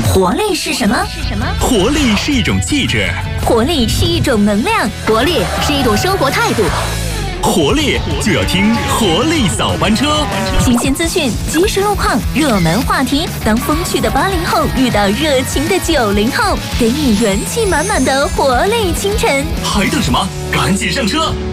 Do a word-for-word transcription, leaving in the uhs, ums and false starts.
活力是什么？ 活力是一种气质， 活力是一种能量， 活力是一种生活态度。 活力就要听活力扫班车， 新鲜资讯、即时路况、热门话题，当风趣的八零后遇到热情的九零后，给你元气满满的活力清晨。 还等什么？赶紧上车！